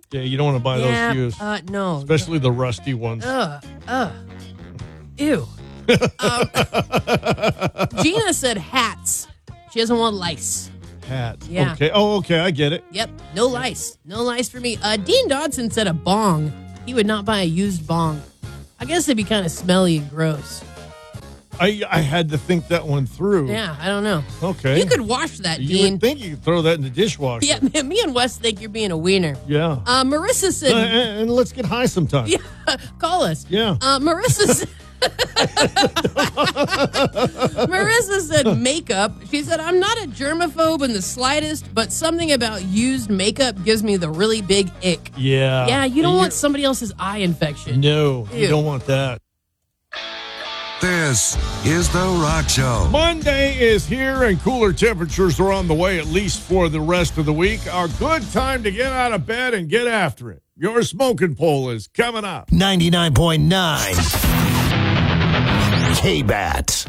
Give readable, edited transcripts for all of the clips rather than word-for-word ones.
Yeah, you don't want to buy those used. No. Especially the rusty ones. Ew. Gina said hats. She doesn't want lice. Hats. Yeah. Okay. Oh, okay. I get it. Yep. No lice. No lice for me. Dean Dodson said a bong. He would not buy a used bong. I guess it'd be kind of smelly and gross. I had to think that one through. Yeah, I don't know. Okay. You could wash that, You Dean. would think you could throw that in the dishwasher. Yeah, me and Wes think you're being a wiener. Yeah. Marissa said... and let's get high sometime. Yeah, call us. Yeah. Marissa said... Marissa said makeup. She said, I'm not a germaphobe in the slightest, but something about used makeup gives me the really big ick. Yeah. Yeah, you don't want somebody else's eye infection. No, Ew. you don't want that. This is The Rock Show. Monday is here and cooler temperatures are on the way, at least for the rest of the week. A good time to get out of bed and get after it. Your smoking poll is coming up. 99.9 K-Bat.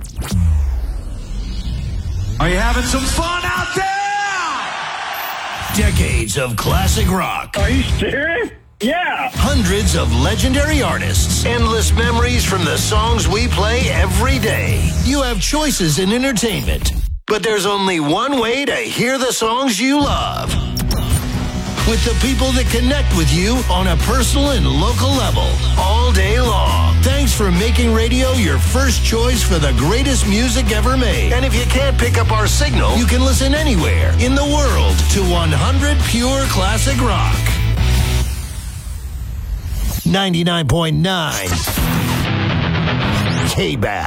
Are you having some fun out there? Decades of classic rock. Are you serious? Yeah. Hundreds of legendary artists. Endless memories from the songs we play every day. You have choices in entertainment, but there's only one way to hear the songs you love. With the people that connect with you on a personal and local level all day long. Thanks for making radio your first choice for the greatest music ever made. And if you can't pick up our signal, you can listen anywhere in the world to 100 pure classic rock. 99.9 K-Bat.